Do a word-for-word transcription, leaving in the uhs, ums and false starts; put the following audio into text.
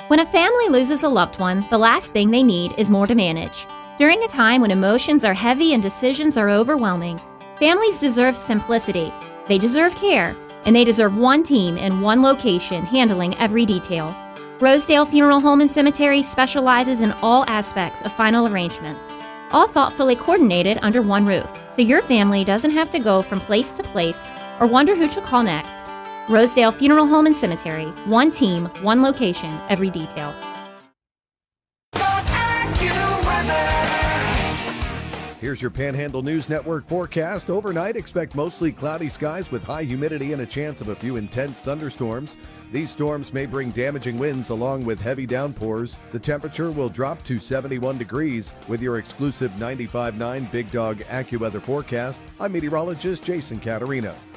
When a family loses a loved one, the last thing they need is more to manage. During a time when emotions are heavy and decisions are overwhelming, families deserve simplicity, they deserve care, and they deserve one team in one location handling every detail. Rosedale Funeral Home and Cemetery specializes in all aspects of final arrangements, all thoughtfully coordinated under one roof, so your family doesn't have to go from place to place or wonder who to call next. Rosedale Funeral Home and Cemetery, one team, one location, every detail. Here's your Panhandle News Network forecast. Overnight, expect mostly cloudy skies with high humidity and a chance of a few intense thunderstorms. These storms may bring damaging winds along with heavy downpours. The temperature will drop to seventy-one degrees. With your exclusive ninety-five point nine Big Dog AccuWeather forecast, I'm meteorologist Jason Caterina.